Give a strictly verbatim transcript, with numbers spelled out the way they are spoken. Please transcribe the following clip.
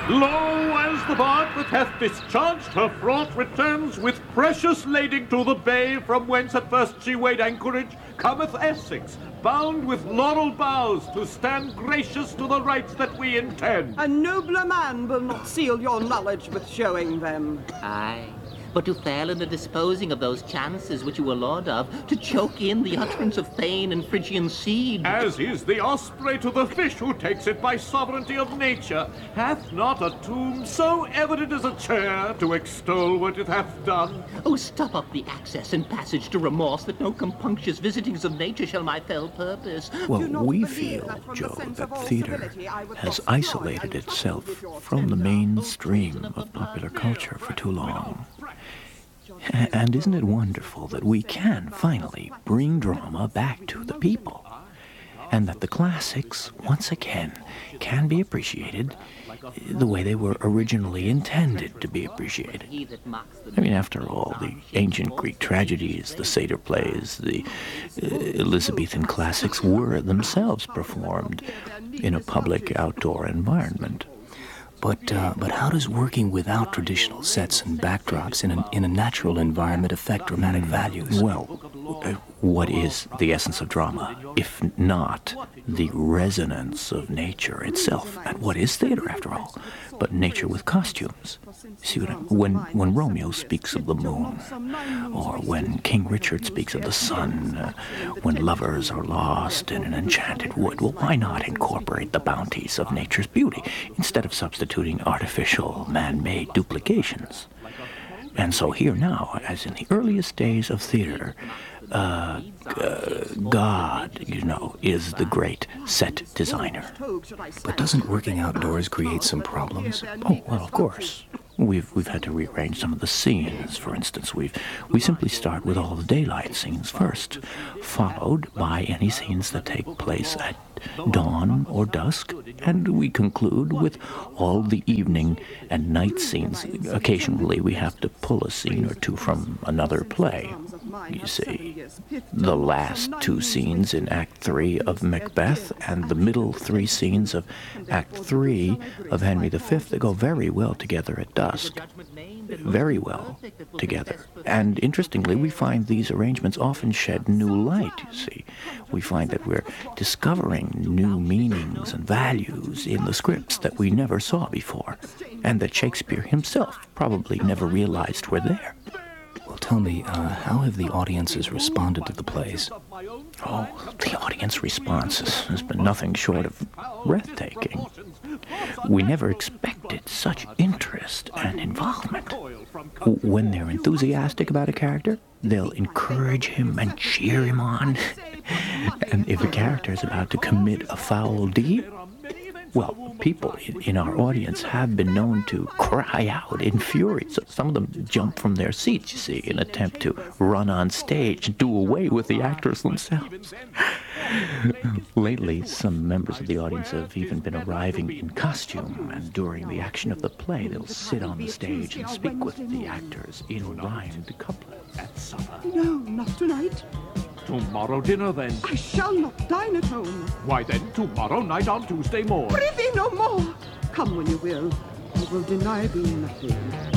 Lo, as the bark that hath discharged her fraught returns with precious lading to the bay, from whence at first she weighed anchorage, cometh Essex, bound with laurel boughs, to stand gracious to the rights that we intend. A nobler man will not seal your knowledge with showing them. Aye, but to fail in the disposing of those chances which you were lord of, to choke in the utterance of Thane and Phrygian seed. As is the osprey to the fish who takes it by sovereignty of nature, hath not a tomb so evident as a chair to extol what it hath done. Oh, stop up the access and passage to remorse, that no compunctious visitings of nature shall my fell purpose. Well, we feel, Joe, that theater has isolated itself from the mainstream of popular culture for too long. And isn't it wonderful that we can finally bring drama back to the people? And that the classics, once again, can be appreciated the way they were originally intended to be appreciated. I mean, after all, the ancient Greek tragedies, the satyr plays, the uh, Elizabethan classics were themselves performed in a public outdoor environment. But uh, but how does working without traditional sets and backdrops in, an, in a natural environment affect dramatic values? Well, uh, what is the essence of drama, if not the resonance of nature itself? And what is theater, after all, but nature with costumes? See what I, when when Romeo speaks of the moon, or when King Richard speaks of the sun, uh, when lovers are lost in an enchanted wood, well, why not incorporate the bounties of nature's beauty instead of substituting artificial, man-made duplications? And so here now, as in the earliest days of theater, uh, uh, God, you know, is the great set designer. But doesn't working outdoors create some problems? Oh, well, of course. We've we've had to rearrange some of the scenes. For instance, we've we simply start with all the daylight scenes first, followed by any scenes that take place at dawn or dusk, and we conclude with all the evening and night scenes. Occasionally, we have to pull a scene or two from another play. You see, the last two scenes in Act Three of Macbeth and the middle three scenes of Act Three of Henry the Fifth, they go very well together at dusk. Very well together. And interestingly, we find these arrangements often shed new light, you see. We find that we're discovering new meanings and values in the scripts that we never saw before, and that Shakespeare himself probably never realized were there. Well, tell me, uh, how have the audiences responded to the plays? Oh, the audience response has been nothing short of breathtaking. We never expected such interest and involvement. When they're enthusiastic about a character, they'll encourage him and cheer him on. And if a character is about to commit a foul deed, well, people in, in our audience have been known to cry out in fury. So some of them jump from their seats, you see, in an attempt to run on stage and do away with the actors themselves. Lately, some members of the audience have even been arriving in costume, and during the action of the play, they'll sit on the stage and speak with the actors in rhymed couplets. At supper. No, not tonight. Tomorrow dinner, then. I shall not dine at home. Why, then, tomorrow night on Tuesday morn. Prithee no more. Come when you will. I will deny thee nothing.